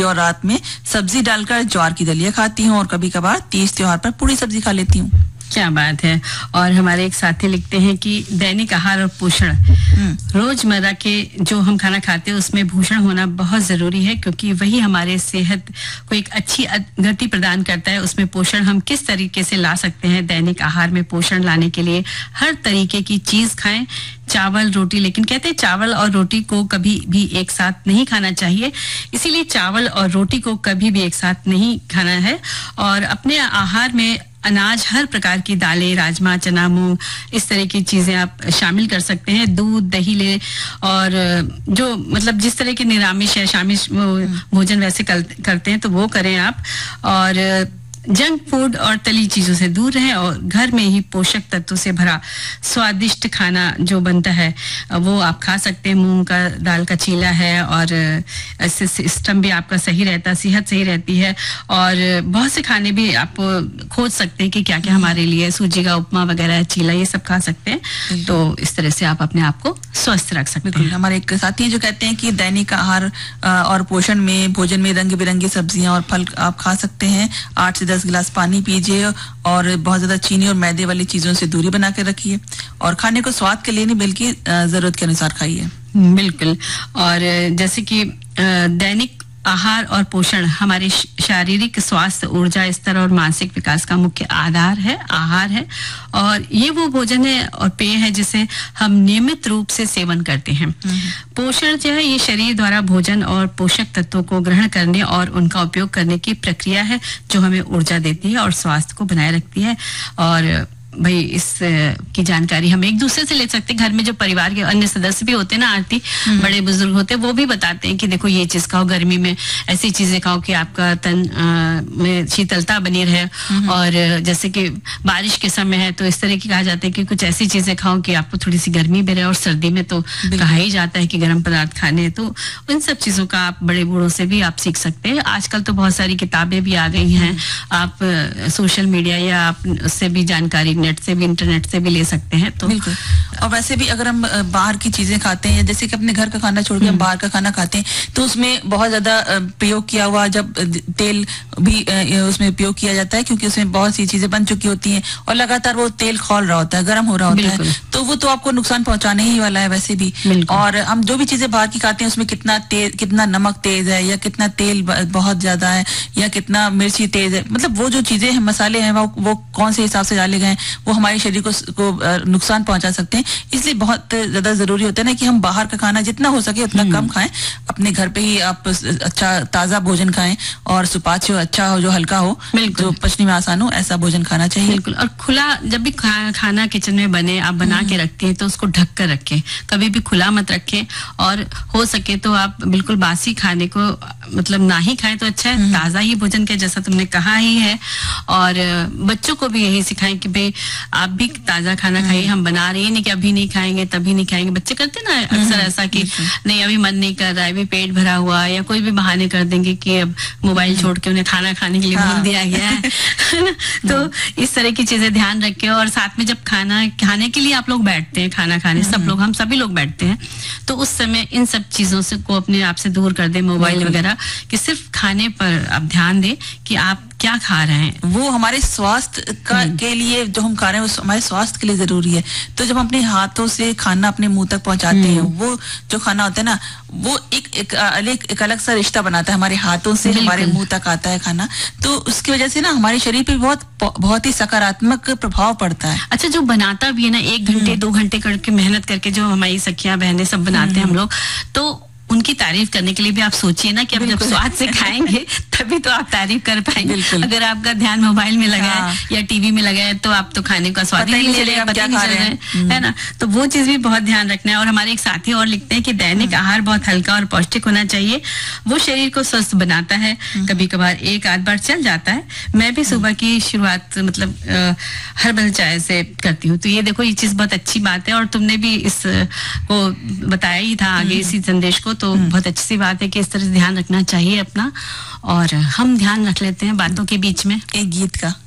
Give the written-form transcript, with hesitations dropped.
और रात में सब्जी डालकर ज्वार की दलिया खाती हूँ और कभी कभार तीज त्योहार पर पूरी सब्जी खा लेती हूँ। क्या बात है। और हमारे एक साथी लिखते हैं कि दैनिक आहार और पोषण, रोजमर्रा के जो हम खाना खाते हैं उसमें पोषण होना बहुत जरूरी है, क्योंकि वही हमारे सेहत को एक अच्छी गति प्रदान करता है। उसमें पोषण हम किस तरीके से ला सकते हैं, दैनिक आहार में पोषण लाने के लिए हर तरीके की चीज खाएं, चावल रोटी, लेकिन कहते हैं चावल और रोटी को कभी भी एक साथ नहीं खाना चाहिए, इसीलिए चावल और रोटी को कभी भी एक साथ नहीं खाना है। और अपने आहार में अनाज, हर प्रकार की दालें, राजमा, चना, मूंग, इस तरह की चीजें आप शामिल कर सकते हैं। दूध, दही ले, और जो मतलब जिस तरह के निरामिष है, शामिल भोजन वैसे करते हैं तो वो करें आप। और जंक फूड और तली चीजों से दूर रहें और घर में ही पोषक तत्वों से भरा स्वादिष्ट खाना जो बनता है वो आप खा सकते हैं। मूंग का दाल का चीला है और इससे सिस्टम भी आपका सही रहता है, सेहत सही रहती है। और बहुत से खाने भी आप खोज सकते हैं कि क्या क्या हमारे लिए, सूजी का उपमा वगैरह, चीला, ये सब खा सकते हैं। तो इस तरह से आप अपने आप को स्वस्थ रख सकते हैं। हमारे एक साथी जो कहते हैं कि दैनिक आहार और पोषण में भोजन में रंग बिरंगी सब्जियां और फल आप खा सकते हैं। 8 से 10 गिलास पानी पीजिए और बहुत ज्यादा चीनी और मैदे वाली चीजों से दूरी बना के रखिए और खाने को स्वाद के लिए नहीं बल्कि जरूरत के अनुसार खाइए। बिल्कुल। और जैसे कि दैनिक आहार और पोषण हमारे शारीरिक स्वास्थ्य, ऊर्जा स्तर और मानसिक विकास का मुख्य आधार है, आहार है। और ये वो भोजन है और पेय है जिसे हम नियमित रूप से सेवन करते हैं। पोषण जो है ये शरीर द्वारा भोजन और पोषक तत्वों को ग्रहण करने और उनका उपयोग करने की प्रक्रिया है जो हमें ऊर्जा देती है और स्वास्थ्य को बनाए रखती है। और भाई इस की जानकारी हम एक दूसरे से ले सकते हैं। घर में जो परिवार के अन्य सदस्य भी होते हैं ना, आरती, बड़े बुजुर्ग होते हैं, वो भी बताते हैं कि देखो ये चीज खाओ, गर्मी में ऐसी चीजें खाओ कि आपका तन में शीतलता बनी रहे। और जैसे कि बारिश के समय है तो इस तरह की कहा जाता है कि कुछ ऐसी चीजें खाओ कि आपको थोड़ी सी गर्मी भी रहे। और सर्दी में तो कहा ही जाता है कि गर्म पदार्थ खाने। तो उन सब चीजों का आप बड़े बूढ़ों से भी आप सीख सकते हैं। आजकल तो बहुत सारी किताबें भी आ गई हैं, आप सोशल मीडिया या आप उससे भी जानकारी नेट से भी, इंटरनेट से भी ले सकते हैं। तो बिल्कुल। और वैसे भी अगर हम बाहर की चीजें खाते हैं, जैसे कि अपने घर का खाना छोड़ के हम बाहर का खाना खाते हैं, तो उसमें बहुत ज्यादा प्रयोग किया हुआ जब तेल भी उसमें उपयोग किया जाता है, क्योंकि उसमें बहुत सी चीजें बन चुकी होती हैं और लगातार वो तेल खौल रहा होता है, गर्म हो रहा होता है, तो वो तो आपको नुकसान पहुंचाने ही वाला है वैसे भी। और हम जो भी चीजें बाहर की खाते हैं उसमें कितना नमक तेज है या कितना तेल बहुत ज्यादा है या कितना मिर्ची तेज है, मतलब वो जो चीजें हैं, मसाले हैं, वो कौन से हिसाब से डाले गए हैं, वो हमारे शरीर को नुकसान पहुंचा सकते हैं। इसलिए बहुत ज्यादा जरूरी होता है ना कि हम बाहर का खाना जितना हो सके उतना कम खाएं। अपने घर पे ही आप अच्छा ताजा भोजन खाएं और सुपाच्य अच्छा हो, जो हल्का हो, जो पचने में आसान हो, ऐसा भोजन खाना चाहिए। बिल्कुल। और खुला जब भी खाना किचन में बने, आप बना के रखते हैं तो उसको ढक कर रखें, कभी भी खुला मत रखें। और हो सके तो आप बिल्कुल बासी खाने को मतलब ना ही खाएं तो अच्छा है, ताजा ही भोजन के जैसा तुमने कहा ही है। और बच्चों को भी यही सिखाएं कि भाई आप भी ताजा खाना खाइए, हम बना रहे हैं नहीं कि अभी नहीं खाएंगे तभी नहीं खाएंगे। बच्चे करते ना अक्सर ऐसा कि नहीं अभी मन नहीं कर रहा है, अभी पेट भरा हुआ है, या कोई भी बहाने कर देंगे कि अब मोबाइल छोड़ के उन्हें खाना खाने के लिए बोल दिया गया है ना। तो इस तरह की चीजें ध्यान रखें। और साथ में जब खाना खाने के लिए आप लोग बैठते हैं, खाना खाने सब लोग, हम सभी लोग बैठते हैं, तो उस समय इन सब चीजों से को अपने आप से दूर कर दे, मोबाइल वगैरह, कि सिर्फ खाने पर आप ध्यान दें कि आप क्या खा रहे हैं। वो हमारे स्वास्थ्य के लिए जो हम खा रहे हैं वो हमारे स्वास्थ्य के लिए जरूरी है। तो जब हम अपने हाथों से खाना अपने मुंह तक पहुंचाते हैं, वो जो खाना होता है ना, वो एक अलग सा रिश्ता बनाता है, हमारे हाथों से हमारे मुंह तक आता है खाना। तो उसकी वजह से ना हमारे शरीर पे बहुत ही सकारात्मक प्रभाव पड़ता है। अच्छा, जो बनाता भी है ना 1 घंटे 2 घंटे करके मेहनत करके, जो हमारी सखियां बहनें सब बनाते हैं हम लोग, तो उनकी तारीफ करने के लिए भी आप सोचिए ना कि अब जब स्वाद से खाएंगे तभी तो आप तारीफ कर पाएंगे। अगर आपका ध्यान मोबाइल में लगा है या टीवी में लगा है तो आप तो खाने का स्वाद ही नहीं चलेगा, पता नहीं चल रहा है ना। तो वो चीज भी बहुत ध्यान रखना है। और हमारे एक साथी और लिखते हैं कि दैनिक आहार बहुत हल्का और पौष्टिक होना चाहिए, वो शरीर को स्वस्थ बनाता है। कभी कभार एक आध बार चल जाता है। मैं भी सुबह की शुरुआत मतलब हर्बल चाय से करती हूँ। तो ये देखो, ये चीज बहुत अच्छी बात है और तुमने भी इस को बताया ही था आगे इसी संदेश को। तो बहुत अच्छी सी बात है कि इस तरह से ध्यान रखना चाहिए अपना। और हम ध्यान रख लेते हैं बातों के बीच में एक गीत का।